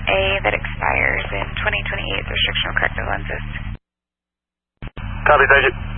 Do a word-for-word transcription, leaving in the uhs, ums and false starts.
A that expires in twenty twenty-eight with restriction of corrective lenses. Copy, thank you.